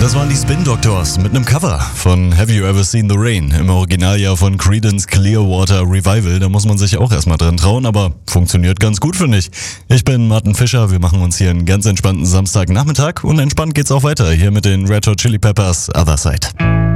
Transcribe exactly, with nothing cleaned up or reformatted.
Das waren die Spin Doctors mit einem Cover von Have You Ever Seen the Rain? Im Originaljahr von Creedence Clearwater Revival. Da muss man sich auch erstmal drin trauen, aber funktioniert ganz gut, finde ich. Ich bin Martin Fischer, wir machen uns hier einen ganz entspannten Samstagnachmittag und entspannt geht's auch weiter hier mit den Red Hot Chili Peppers Other Side.